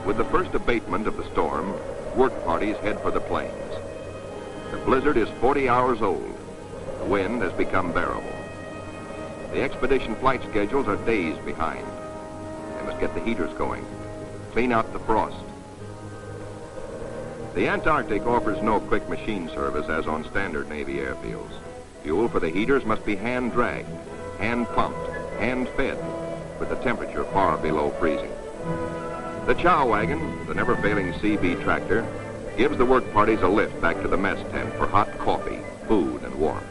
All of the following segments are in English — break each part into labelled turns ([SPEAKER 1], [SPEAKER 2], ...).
[SPEAKER 1] With the first abatement of the storm, work parties head for the plains. The blizzard is 40 hours old. The wind has become bearable. The expedition flight schedules are days behind. They must get the heaters going, clean out the frost. The Antarctic offers no quick machine service as on standard Navy airfields. Fuel for the heaters must be hand-dragged, hand-pumped, hand-fed, with the temperature far below freezing. The chow wagon, the never-failing CB tractor, gives the work parties a lift back to the mess tent for hot coffee, food, and warmth.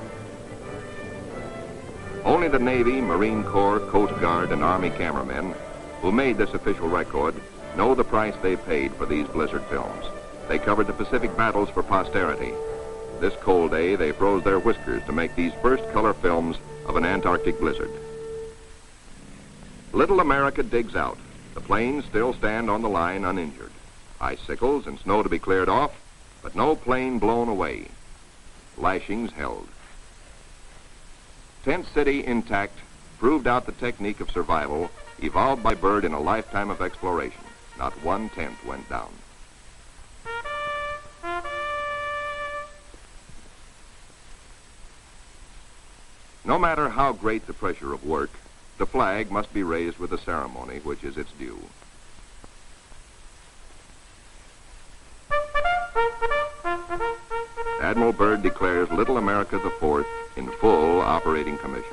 [SPEAKER 1] Only the Navy, Marine Corps, Coast Guard, and Army cameramen who made this official record know the price they paid for these blizzard films. They covered the Pacific battles for posterity. This cold day, they froze their whiskers to make these first color films of an Antarctic blizzard. Little America digs out. The planes still stand on the line uninjured. Icicles and snow to be cleared off, but no plane blown away. Lashings held. Tent City intact proved out the technique of survival evolved by Byrd in a lifetime of exploration. Not one tent went down. No matter how great the pressure of work, the flag must be raised with a ceremony which is its due. Admiral Byrd declares Little America IV in full operating commission.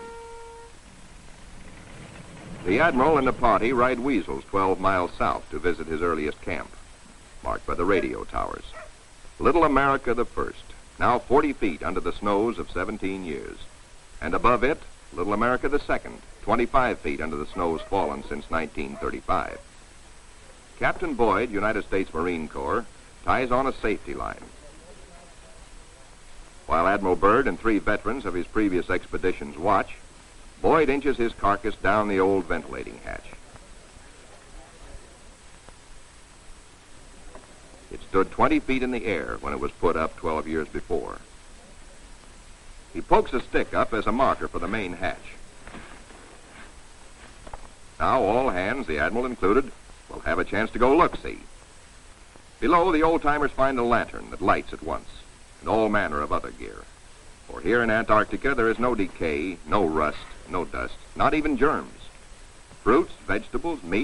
[SPEAKER 1] The Admiral and the party ride Weasels 12 miles south to visit his earliest camp, marked by the radio towers. Little America I, now 40 feet under the snows of 17 years. And above it, Little America II, 25 feet under the snows fallen since 1935. Captain Boyd, United States Marine Corps, ties on a safety line. While Admiral Byrd and 3 veterans of his previous expeditions watch, Boyd inches his carcass down the old ventilating hatch. It stood 20 feet in the air when it was put up 12 years before. He pokes a stick up as a marker for the main hatch. Now all hands, the Admiral included, will have a chance to go look-see. Below, the old-timers find a lantern that lights at once, and all manner of other gear. For here in Antarctica, there is no decay, no rust, no dust, not even germs. Fruits, vegetables, meat,